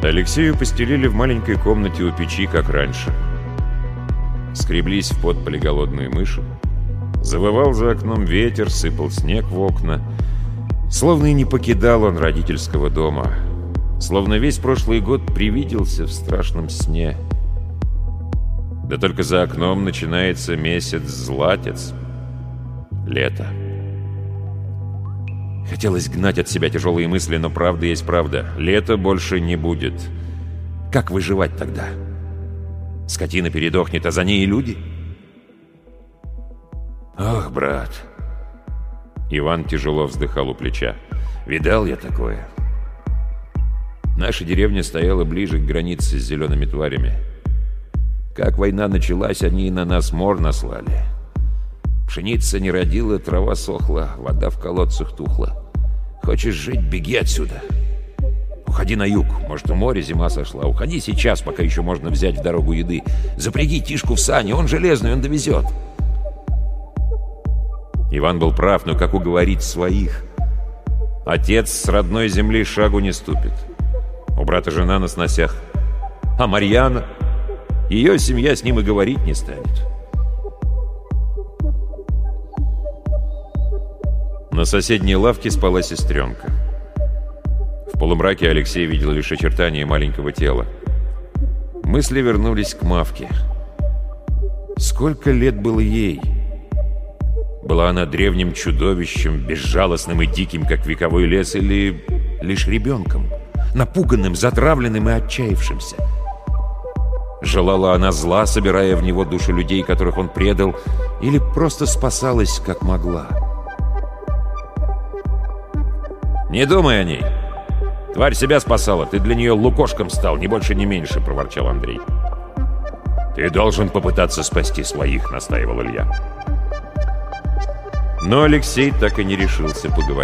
Алексею постелили в маленькой комнате у печи, как раньше. Скреблись в подполе голодные мыши. Завывал за окном ветер, сыпал снег в окна. Словно и не покидал он родительского дома. Словно весь прошлый год привиделся в страшном сне. Да только за окном начинается месяц-златец. Лето. Хотелось гнать от себя тяжелые мысли, но правда есть правда. Лета больше не будет. Как выживать тогда? Скотина передохнет, а за ней и люди? Ох, брат. Иван тяжело вздыхал у плеча. Видал я такое. Наша деревня стояла ближе к границе с зелеными тварями. Как война началась, они и на нас мор наслали. Пшеница не родила, трава сохла, вода в колодцах тухла. Хочешь жить — беги отсюда. Уходи на юг, может, у моря зима сошла. Уходи сейчас, пока еще можно взять в дорогу еды. Запряги Тишку в сани, он железный, он довезет. Иван был прав, но как уговорить своих? Отец с родной земли шагу не ступит. У брата жена на сносях. А Марьяна? Ее семья с ним и говорить не станет. На соседней лавке спала сестренка. В полумраке Алексей видел лишь очертания маленького тела. Мысли вернулись к Мавке. Сколько лет было ей? Была она древним чудовищем, безжалостным и диким, как вековой лес, или лишь ребенком, напуганным, затравленным и отчаявшимся? Желала она зла, собирая в него души людей, которых он предал, или просто спасалась, как могла? «Не думай о ней. Тварь себя спасала, ты для нее лукошком стал, ни больше, ни меньше», — проворчал Андрей. «Ты должен попытаться спасти своих», — настаивал Илья. Но Алексей так и не решился поговорить.